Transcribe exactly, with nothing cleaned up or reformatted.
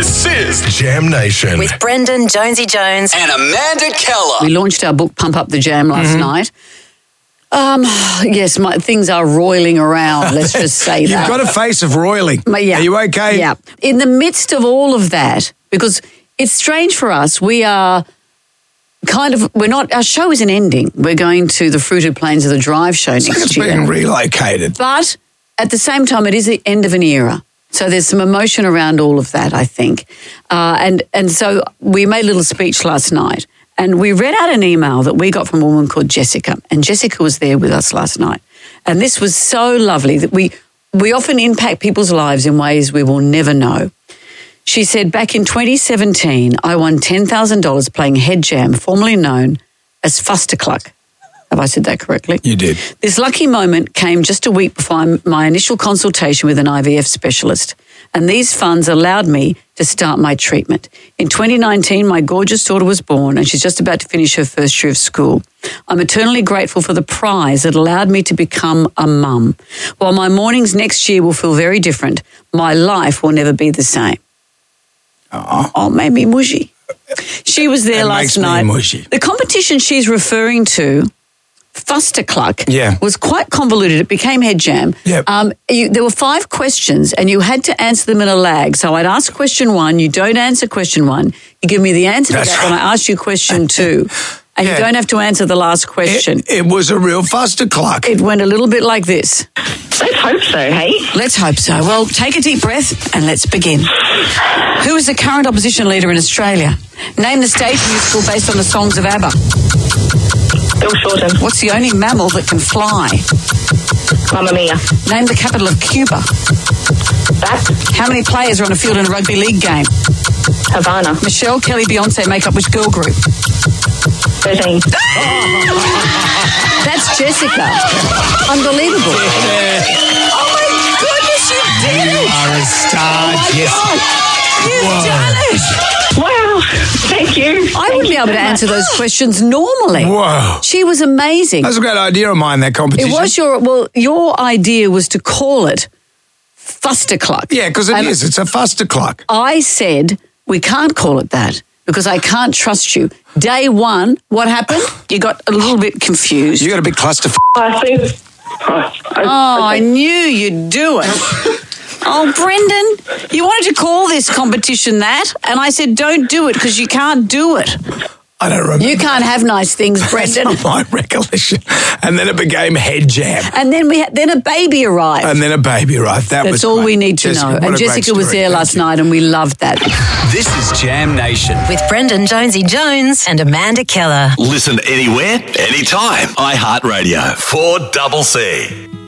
This is Jam Nation. With Brendan, Jonesy Jones and Amanda Keller. We launched our book, Pump Up the Jam, last mm-hmm. night. Um, yes, my things are roiling around, let's just say You've that. You've got a face of roiling. But yeah, are you okay? Yeah. In the midst of all of that, because it's strange for us, we are kind of, we're not, our show isn't ending. We're going to the Fruited Plains of the Drive show it's next like it's year. It's being relocated. But at the same time, it is the end of an era. So there's some emotion around all of that, I think. Uh, and, and so we made a little speech last night. And we read out an email that we got from a woman called Jessica. And Jessica was there with us last night. And this was so lovely that we we often impact people's lives in ways we will never know. She said, back in twenty seventeen, I won ten thousand dollars playing Head Jam, formerly known as Fustercluck. Have I said that correctly? You did. This lucky moment came just a week before my initial consultation with an I V F specialist. And these funds allowed me to start my treatment. In twenty nineteen, my gorgeous daughter was born and she's just about to finish her first year of school. I'm eternally grateful for the prize that allowed me to become a mum. While my mornings next year will feel very different, my life will never be the same. Aww. Oh, made me mushy. She was there it last makes night. Me mushy. The competition she's referring to, Fustercluck, yeah. was quite convoluted. It became Head Jam. Yep. Um, you, there were five questions and you had to answer them in a lag. So I'd ask question one, you don't answer question one, you give me the answer That's to that right. when I ask you question two. And yeah. you don't have to answer the last question. It, it was a real Fustercluck. It went a little bit like this. Let's hope so, hey? Let's hope so. Well, take a deep breath and let's begin. Who is the current opposition leader in Australia? Name the stage musical based on the songs of ABBA. Bill Shorten. What's the only mammal that can fly? Mamma Mia. Name the capital of Cuba. That. How many players are on a field in a rugby league game? Havana. Michelle, Kelly, Beyonce make up which girl group? thirteen. That's Jessica. Unbelievable. Yeah. Oh my goodness, you did it. You are a star, oh my Jessica. God. You've Whoa. done it. Wow. Thank you. I wouldn't be able to answer those questions normally. Whoa. She was amazing. That's a great idea of mine, that competition. It was your, well, your idea was to call it Fustercluck. Yeah, because it and is. It's a Fustercluck. I said, we can't call it that because I can't trust you. Day one, what happened? You got a little bit confused. You got a big cluster. F- I think. Oh, I knew you'd do it. Oh, Brendan, you wanted to call this competition that, and I said, don't do it because you can't do it. I don't remember. You can't have nice things, Brendan. That's not my recollection. And then it became Head Jam. And then we had, then a baby arrived. And then a baby arrived. That That's was all great. we need to Jessica, know. what And a great Jessica was story. there Thank last you. night, and we loved that. This is Jam Nation. with Brendan, Jonesy Jones and Amanda Keller. Listen anywhere, anytime. iHeartRadio. four C C.